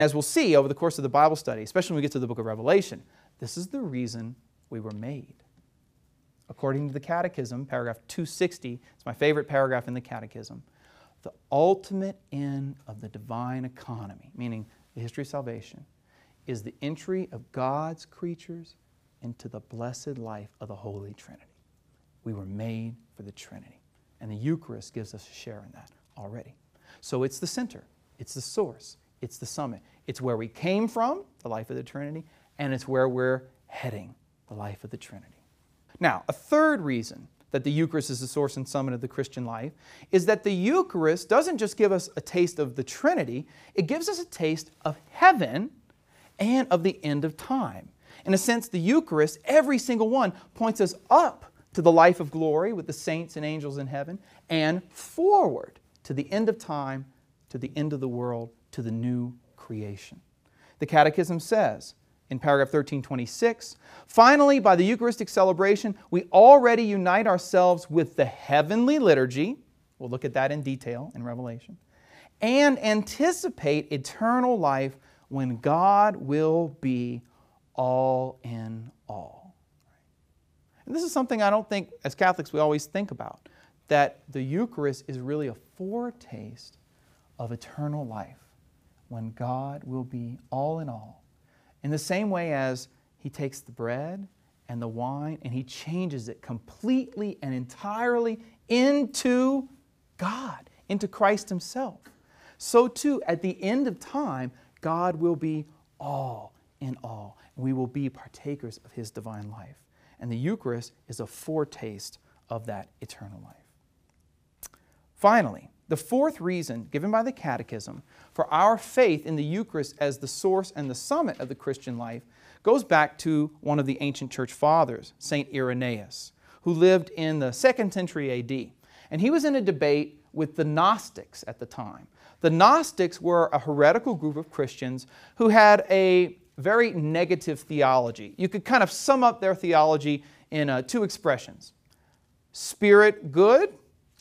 As we'll see over the course of the Bible study, especially when we get to the book of Revelation, this is the reason we were made. According to the Catechism, paragraph 260, it's my favorite paragraph in the Catechism, the ultimate end of the divine economy, meaning the history of salvation, is the entry of God's creatures into the blessed life of the Holy Trinity. We were made for the Trinity, and the Eucharist gives us a share in that already. So it's the center, it's the source, it's the summit. It's where we came from, the life of the Trinity, and it's where we're heading, the life of the Trinity. Now, a third reason that the Eucharist is the source and summit of the Christian life is that the Eucharist doesn't just give us a taste of the Trinity, it gives us a taste of heaven and of the end of time. In a sense, the Eucharist, every single one, points us up to the life of glory with the saints and angels in heaven, and forward to the end of time, to the end of the world, to the new creation. The Catechism says, in paragraph 1326, finally, by the Eucharistic celebration, we already unite ourselves with the heavenly liturgy, we'll look at that in detail in Revelation, and anticipate eternal life when God will be all in all. And this is something I don't think, as Catholics, we always think about, that the Eucharist is really a foretaste of eternal life when God will be all in all. In the same way as He takes the bread and the wine and He changes it completely and entirely into God, into Christ Himself. So too, at the end of time, God will be all in all. And we will be partakers of His divine life. And the Eucharist is a foretaste of that eternal life. Finally, the fourth reason given by the Catechism for our faith in the Eucharist as the source and the summit of the Christian life goes back to one of the ancient church fathers, St. Irenaeus, who lived in the 2nd century A.D. And he was in a debate with the Gnostics at the time. The Gnostics were a heretical group of Christians who had a very negative theology. You could kind of sum up their theology in two expressions. Spirit good,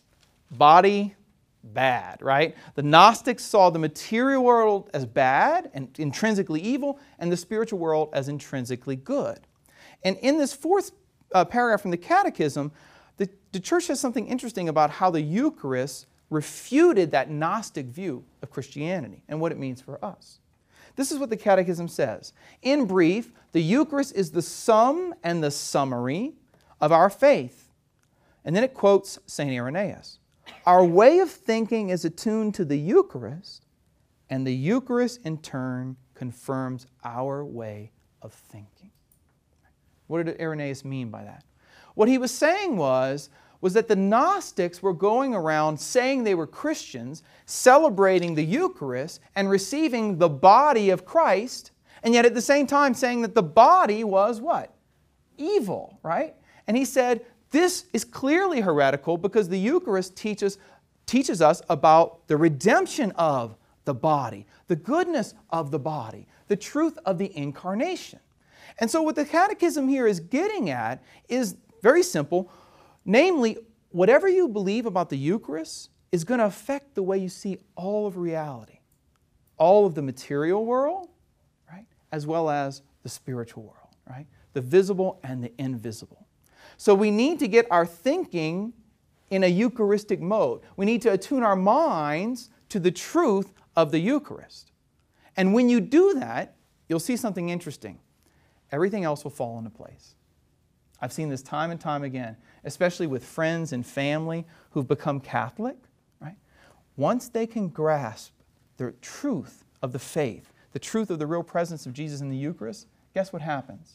body bad, right? The Gnostics saw the material world as bad and intrinsically evil, and the spiritual world as intrinsically good. And in this fourth paragraph from the Catechism, the Church says something interesting about how the Eucharist refuted that Gnostic view of Christianity and what it means for us. This is what the Catechism says. In brief, the Eucharist is the sum and the summary of our faith. And then it quotes St. Irenaeus. Our way of thinking is attuned to the Eucharist, and the Eucharist in turn confirms our way of thinking. What did Irenaeus mean by that? What he was saying was that the Gnostics were going around saying they were Christians, celebrating the Eucharist and receiving the body of Christ, and yet at the same time saying that the body was what? Evil, right? And he said, this is clearly heretical because the Eucharist teaches us about the redemption of the body, the goodness of the body, the truth of the incarnation. And so what the Catechism here is getting at is very simple. Namely, whatever you believe about the Eucharist is going to affect the way you see all of reality, all of the material world, right, as well as the spiritual world, right, the visible and the invisible. So we need to get our thinking in a Eucharistic mode. We need to attune our minds to the truth of the Eucharist. And when you do that, you'll see something interesting. Everything else will fall into place. I've seen this time and time again, especially with friends and family who've become Catholic, right? Once they can grasp the truth of the faith, the truth of the real presence of Jesus in the Eucharist, guess what happens?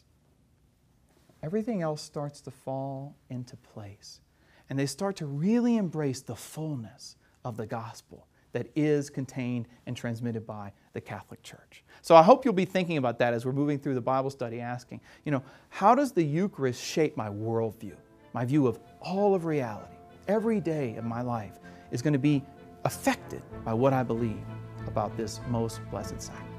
Everything else starts to fall into place. And they start to really embrace the fullness of the gospel that is contained and transmitted by the Catholic Church. So I hope you'll be thinking about that as we're moving through the Bible study, asking, how does the Eucharist shape my worldview, my view of all of reality? Every day of my life is going to be affected by what I believe about this most blessed sacrament.